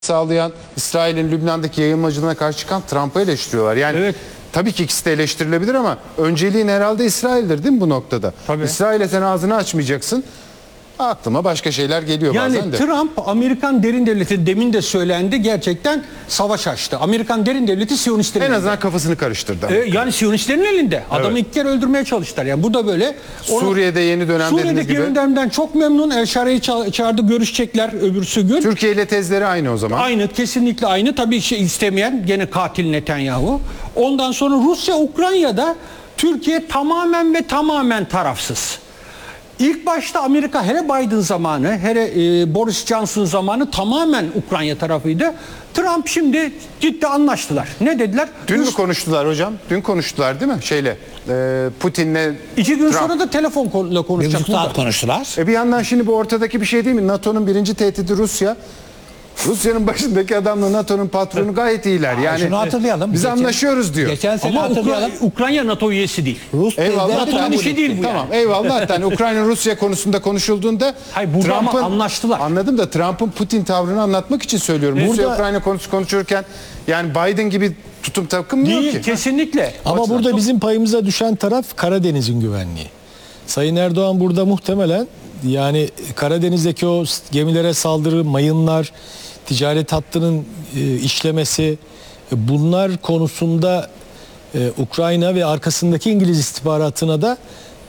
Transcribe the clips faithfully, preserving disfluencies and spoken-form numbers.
sağlayan İsrail'in Lübnan'daki yayılmacılığına karşı çıkan Trump'ı eleştiriyorlar. Yani Evet. tabii ki ikisi de eleştirilebilir ama önceliğin herhalde İsrail'dir değil mi bu noktada? Tabii. İsrail'e sen ağzını açmayacaksın. Aklıma başka şeyler geliyor Yani bazen de. Trump Amerikan derin devleti, demin de söylendi, gerçekten savaş açtı. Amerikan derin devleti Siyonistlerin En elinde. azından kafasını karıştırdı. Ee, yani Siyonistlerin elinde. Adamı Evet. iki kere öldürmeye çalıştılar. Yani bu da böyle. Onu- Suriye'de yeni dönem dediğiniz Suriye'deki gibi. yeni dönemden çok memnun. El Şara'yı ça- çağırdı, görüşecekler öbürsü gün. Türkiye ile tezleri aynı o zaman. Aynı, kesinlikle aynı. Tabii şey istemeyen gene katil Netanyahu. Ondan sonra Rusya, Ukrayna'da Türkiye tamamen ve tamamen tarafsız. İlk başta Amerika, hele Biden zamanı, hele e, Boris Johnson zamanı tamamen Ukrayna tarafıydı. Trump şimdi ciddi anlaştılar. Ne dediler? Dün mü Rus- konuştular hocam? Dün konuştular değil mi? Şeyle, e, Putin'le İki gün Trump. sonra da telefonla Bir konuşacak. buçuk saat konuştular. E bir yandan şimdi bu ortadaki bir şey değil mi? NATO'nun birinci tehdidi Rusya. Rusya'nın başındaki adamla NATO'nun patronu gayet iyiler. Yani Şunu hatırlayalım. biz Geçen- anlaşıyoruz diyor. Geçen sene Ama Ukra- hatırlayalım. Ukrayna NATO üyesi değil. Rus Eyvallah. tezleri NATO'nun kabul işi etti. değil bu Tamam yani. eyvallah. Hatta hani Ukrayna-Rusya konusunda konuşulduğunda Hayır, burada ama Trump'ın- anlaştılar. Anladım da Trump'ın Putin tavrını anlatmak için söylüyorum. Rusya-Ukrayna konusu konuşurken yani Biden gibi tutum takınmıyor Değil, ki. kesinlikle. Ama Açıdan burada çok- bizim payımıza düşen taraf Karadeniz'in güvenliği. Sayın Erdoğan burada muhtemelen yani Karadeniz'deki o gemilere saldırı, mayınlar, ticaret hattının e, işlemesi, e, bunlar konusunda e, Ukrayna ve arkasındaki İngiliz istihbaratına da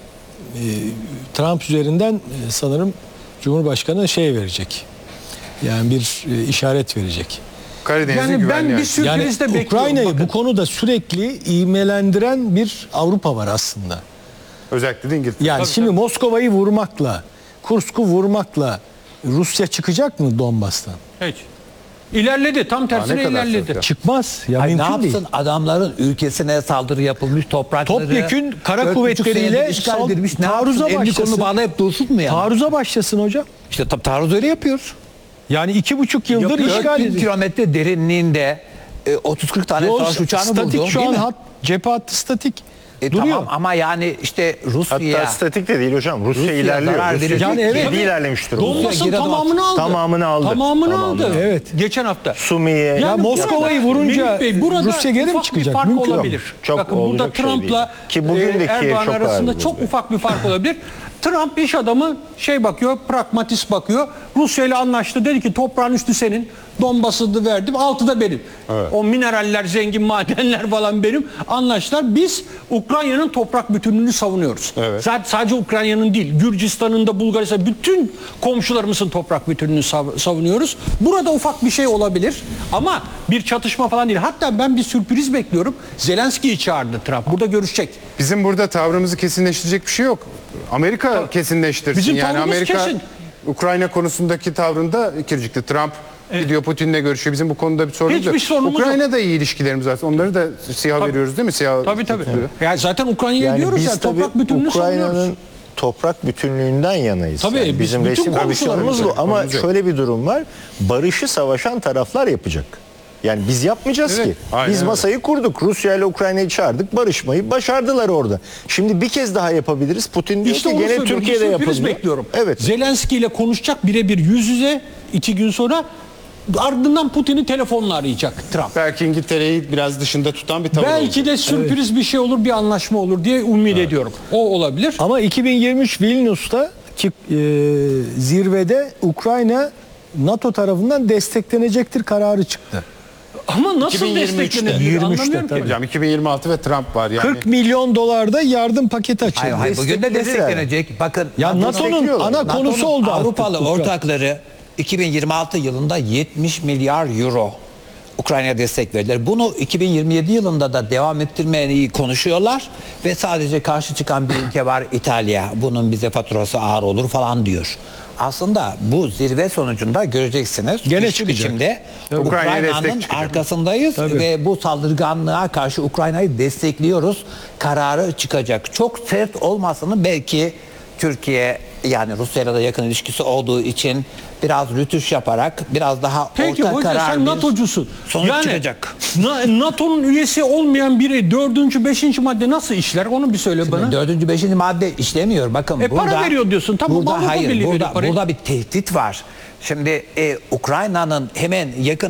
e, Trump üzerinden e, sanırım Cumhurbaşkanı şey verecek. Yani bir e, işaret verecek. Karadeniz'in Yani ben güvenliği. bir sürpriz Yani de bekliyorum. Ukrayna'yı Bakın. bu konuda sürekli ivmelendiren bir Avrupa var aslında. Özellikle de İngiltere. Yani Tabii, şimdi tabii. Moskova'yı vurmakla, Kursk'u vurmakla Rusya çıkacak mı Donbas'tan? Hiç. İlerledi, tam tersine ne kadar ilerledi. çok ya. Çıkmaz. Ya Ay, ne mümkün yapsın değil. adamların ülkesine saldırı yapılmış, toprakları Topyekün kara dört buçuk kuvvetleriyle senedir işgal sal- edilmiş. Ne taarruza yapsın? Elini başlasın. kolunu bağlayıp dursun mu yani? Taarruza başlasın hocam. İşte tab- taarruz öyle yapıyor. Yani iki buçuk yıldır Yapıyor. işgal dört yüz ediyor. kilometre derinliğinde e, otuz kırk tane Yol savaş uçağını statik buldu. şu değil an mi? hat, cephe hattı statik. E, duruyor. tamam ama yani işte Rusya Hatta statik de değil hocam. Rusya, Rusya ilerliyor. zarar Rusya verecek. Yani evet. geri ilerlemiş durumda. Donbas'ın geri adım tamamını aldı. Tamamını aldı. Tamamını Tamamını aldı. aldı. Evet. Geçen hafta. Sumi'ye Yani Ya Moskova'yı burada- vurunca Melih Bey, burada Rusya geri mi ufak çıkacak? Bir fark Mümkün. olabilir. Çok Bakın burada olacak şey Trump'la değil. Ki bugün de e, Kiev Erdoğan çok arasında ağır çok vurdu. ufak bir fark olabilir. Trump iş adamı şey bakıyor, pragmatist bakıyor. Rusya ile anlaştı. Dedi ki toprağın üstü senin. Donbas'ı da verdim. Altı da benim. O mineraller, zengin madenler falan benim. Anlaştılar. Biz Ukrayna'nın toprak bütünlüğünü savunuyoruz. Evet. Zaten sadece Ukrayna'nın değil. Gürcistan'ın da, Bulgaristan, bütün komşularımızın toprak bütünlüğünü sav- savunuyoruz. Burada ufak bir şey olabilir. Ama bir çatışma falan değil. Hatta ben bir sürpriz bekliyorum. Zelenski'yi çağırdı Trump. Burada görüşecek. Bizim burada tavrımızı kesinleştirecek bir şey yok. Amerika kesinleştirsin. Bizim yani tavrımız Amerika kesin. Ukrayna konusundaki tavrında ikircikli. Trump gidiyor Putin'le görüşüyor. Bizim bu konuda bir sorunumuz Hiçbir yok. sorunumuz Ukrayna'da iyi ilişkilerimiz var. Onları da siyah Tabii. veriyoruz değil mi? Siyah Tabii tabii. tutuluyor. Yani zaten Ukrayna'ya Yani diyoruz biz ya, tabii toprak bütünlüğünü savunuyoruz. Ukrayna'nın toprak bütünlüğünden yanayız. Tabii, Yani biz bizim bütün resim pozisyonumuz komşularımız- bu. Ama Konumuz yok. şöyle bir durum var. Barışı savaşan taraflar yapacak. Yani biz yapmayacağız Evet, ki. aynen Biz öyle. masayı kurduk. Rusya ile Ukrayna'yı çağırdık. Barışmayı başardılar orada. Şimdi bir kez daha yapabiliriz. Putin diyor İşte ki onu gene söylüyorum. Türkiye'de Bir sürpriz yapılıyor. bekliyorum. Evet. Zelenski ile konuşacak birebir yüz yüze, iki gün sonra ardından Putin'i telefonla arayacak Trump. Belki İngiltere'yi biraz dışında tutan bir tavır Belki olacak. de sürpriz bir şey olur, bir anlaşma olur diye ümit ediyorum. O olabilir. Ama iki bin yirmi üç Vilnius'ta ki, e, zirvede Ukrayna NATO tarafından desteklenecektir kararı çıktı. Ama nasıl iki bin yirmi üçte. desteklenir? yirmi üçte Anlamıyorum ki. Hocam iki bin yirmi altı ve Trump var yani. kırk milyon dolarda yardım paketi açıldı. Hayır, hayır, bugün de Desteklediler. desteklenecek. Bakın Ya NATO'nun destekliyorlar. ana NATO'nun konusu oldu artık Avrupalı Ukrayna. ortakları iki bin yirmi altı yılında yetmiş milyar euro Ukrayna'ya destek verdiler. Bunu iki bin yirmi yedi yılında da devam ettirmeyi konuşuyorlar ve sadece karşı çıkan bir ülke var, İtalya. Bunun bize faturası ağır olur falan diyor. Aslında bu zirve sonucunda göreceksiniz. Gene güçlü çıkacak. biçimde Ukrayna'ya destek Ukrayna'nın çıkacak. arkasındayız Tabii. ve bu saldırganlığa karşı Ukrayna'yı destekliyoruz kararı çıkacak. Çok sert olmasını belki Türkiye yani Rusya'yla da yakın ilişkisi olduğu için biraz rütüş yaparak biraz daha Peki orta hoca karar sen bir NATO'cusun. sonuç Yani çıkacak. Na- NATO'nun üyesi olmayan biri dördüncü, beşinci madde nasıl işler? Onu bir söyle bana. Dördüncü, beşinci madde işlemiyor. Bakın E, para burada, veriyor diyorsun. Tamam, burada Avrupa hayır. Birliği veriyor Burada, parayı. burada bir tehdit var. Şimdi e, Ukrayna'nın hemen yakın